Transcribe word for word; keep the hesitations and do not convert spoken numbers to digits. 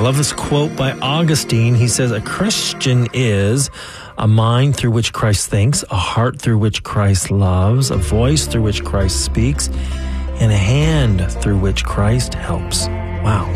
love this quote by Augustine. He says, a Christian is a mind through which Christ thinks, a heart through which Christ loves, a voice through which Christ speaks, and a hand through which Christ helps. Wow.